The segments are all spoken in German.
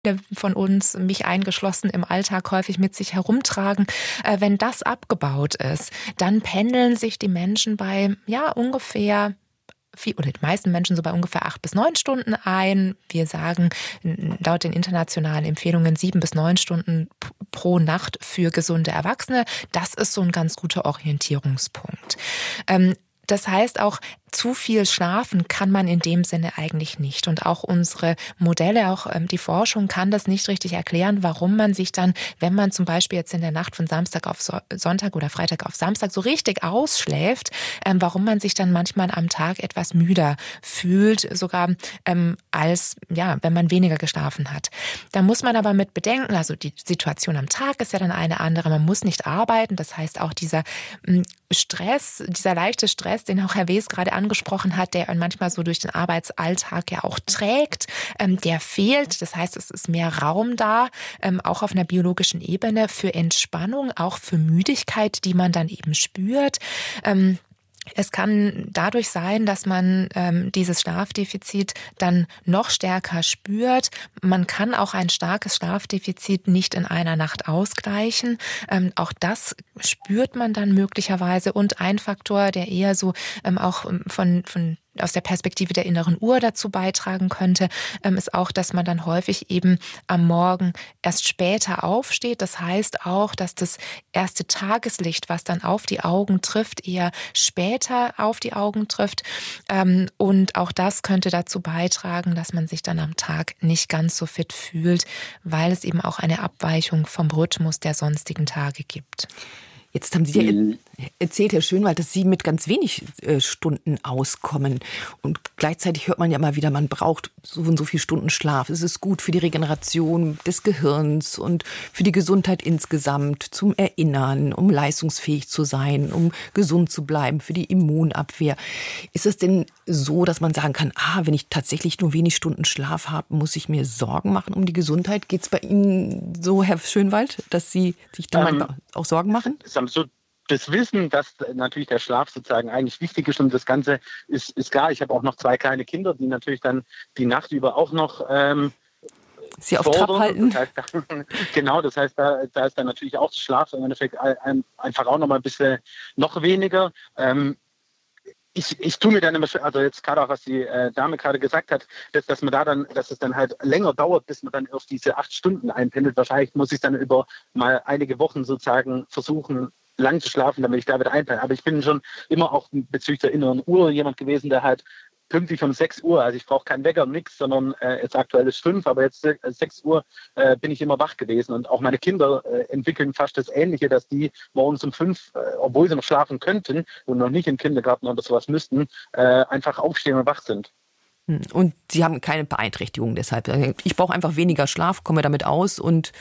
von uns, mich eingeschlossen, im Alltag häufig mit sich herumtragen. Wenn das abgebaut ist, dann pendeln sich die Menschen bei ungefähr oder die meisten Menschen so bei ungefähr 8 bis 9 Stunden ein. Wir sagen laut den internationalen Empfehlungen 7 bis 9 Stunden pro Nacht für gesunde Erwachsene. Das ist so ein ganz guter Orientierungspunkt. Das heißt auch, zu viel schlafen kann man in dem Sinne eigentlich nicht. Und auch unsere Modelle, auch die Forschung kann das nicht richtig erklären, warum man sich dann, wenn man zum Beispiel jetzt in der Nacht von Samstag auf Sonntag oder Freitag auf Samstag so richtig ausschläft, warum man sich dann manchmal am Tag etwas müder fühlt, sogar als wenn man weniger geschlafen hat. Da muss man aber mit bedenken, also die Situation am Tag ist ja dann eine andere. Man muss nicht arbeiten. Das heißt auch dieser Stress, dieser leichte Stress, den auch Herr Wes gerade angesprochen hat, der manchmal so durch den Arbeitsalltag ja auch trägt, der fehlt. Das heißt, es ist mehr Raum da, auch auf einer biologischen Ebene für Entspannung, auch für Müdigkeit, die man dann eben spürt. Es kann dadurch sein, dass man dieses Schlafdefizit dann noch stärker spürt. Man kann auch ein starkes Schlafdefizit nicht in einer Nacht ausgleichen. Auch das spürt man dann möglicherweise. Und ein Faktor, der eher so auch von aus der Perspektive der inneren Uhr dazu beitragen könnte, ist auch, dass man dann häufig eben am Morgen erst später aufsteht. Das heißt auch, dass das erste Tageslicht, was dann auf die Augen trifft, eher später auf die Augen trifft. Und auch das könnte dazu beitragen, dass man sich dann am Tag nicht ganz so fit fühlt, weil es eben auch eine Abweichung vom Rhythmus der sonstigen Tage gibt. Jetzt haben Sie ja erzählt, Herr Schönwald, dass Sie mit ganz wenig Stunden auskommen. Und gleichzeitig hört man ja immer wieder, man braucht so und so viele Stunden Schlaf. Es ist gut für die Regeneration des Gehirns und für die Gesundheit insgesamt, zum Erinnern, um leistungsfähig zu sein, um gesund zu bleiben, für die Immunabwehr. Ist es denn so, dass man sagen kann, wenn ich tatsächlich nur wenig Stunden Schlaf habe, muss ich mir Sorgen machen um die Gesundheit? Geht es bei Ihnen so, Herr Schönwald, dass Sie sich da manchmal auch Sorgen machen? So das Wissen, dass natürlich der Schlaf sozusagen eigentlich wichtig ist und das Ganze ist klar. Ich habe auch noch 2 kleine Kinder, die natürlich dann die Nacht über auch noch Sie auf Trab halten. Das heißt, genau, das heißt, da ist dann natürlich auch der Schlaf im Endeffekt einfach auch noch mal ein bisschen noch weniger. Ich tue mir dann immer, also jetzt gerade auch, was die Dame gerade gesagt hat, dass es dann halt länger dauert, bis man dann auf diese 8 Stunden einpendelt. Wahrscheinlich muss ich dann über mal einige Wochen sozusagen versuchen, lang zu schlafen, damit ich da wieder einpenne. Aber ich bin schon immer auch bezüglich der inneren Uhr jemand gewesen, der halt pünktlich um 6 Uhr, also ich brauche keinen Wecker, nichts, sondern jetzt aktuell ist 5, aber jetzt 6 Uhr bin ich immer wach gewesen. Und auch meine Kinder entwickeln fast das Ähnliche, dass die morgens um 5, obwohl sie noch schlafen könnten und noch nicht im Kindergarten oder sowas müssten, einfach aufstehen und wach sind. Und Sie haben keine Beeinträchtigung deshalb. Ich brauche einfach weniger Schlaf, komme damit aus und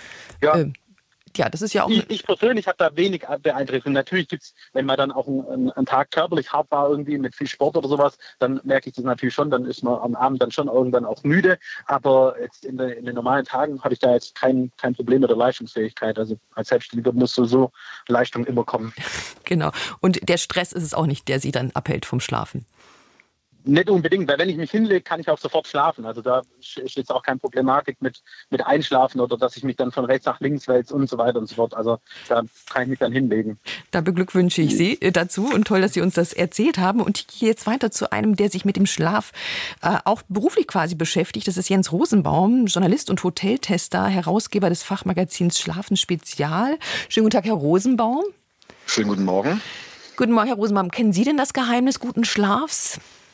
das ist ja auch... Ich persönlich habe da wenig Beeinträchtigung. Natürlich gibt es, wenn man dann auch einen Tag körperlich hart war, irgendwie mit viel Sport oder sowas, dann merke ich das natürlich schon, dann ist man am Abend dann schon irgendwann auch müde. Aber jetzt in den normalen Tagen habe ich da jetzt kein Problem mit der Leistungsfähigkeit. Also als Selbstständiger muss so Leistung immer kommen. Genau. Und der Stress ist es auch nicht, der Sie dann abhält vom Schlafen? Nicht unbedingt, weil wenn ich mich hinlege, kann ich auch sofort schlafen. Also da ist jetzt auch keine Problematik mit Einschlafen oder dass ich mich dann von rechts nach links wälze und so weiter und so fort. Also da kann ich mich dann hinlegen. Da beglückwünsche ich Sie dazu und toll, dass Sie uns das erzählt haben. Und ich gehe jetzt weiter zu einem, der sich mit dem Schlaf auch beruflich quasi beschäftigt. Das ist Jens Rosenbaum, Journalist und Hoteltester, Herausgeber des Fachmagazins Schlafen Spezial. Schönen guten Tag, Herr Rosenbaum. Schönen guten Morgen. Guten Morgen, Herr Rosenbaum. Kennen Sie denn das Geheimnis guten Schlafs?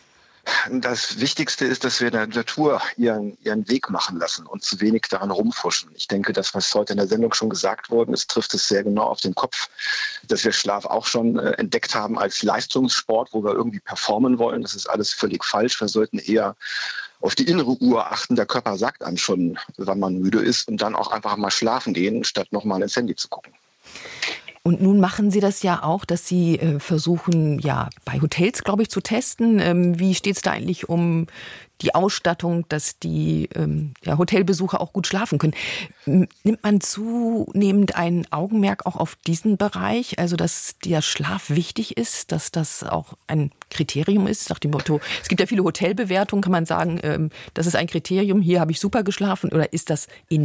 Das Wichtigste ist, dass wir der Natur ihren Weg machen lassen und zu wenig daran rumfuschen. Ich denke, das, was heute in der Sendung schon gesagt worden ist, trifft es sehr genau auf den Kopf, dass wir Schlaf auch schon entdeckt haben als Leistungssport, wo wir irgendwie performen wollen. Das ist alles völlig falsch. Wir sollten eher auf die innere Uhr achten. Der Körper sagt einem schon, wann man müde ist und dann auch einfach mal schlafen gehen, statt nochmal ins Handy zu gucken. Und nun machen Sie das ja auch, dass Sie versuchen, ja, bei Hotels, glaube ich, zu testen. Wie steht es da eigentlich um die Ausstattung, dass die Hotelbesucher auch gut schlafen können? Nimmt man zunehmend ein Augenmerk auch auf diesen Bereich, also dass der Schlaf wichtig ist, dass das auch ein Kriterium ist, nach dem Motto, es gibt ja viele Hotelbewertungen, kann man sagen, das ist ein Kriterium, hier habe ich super geschlafen, oder ist das in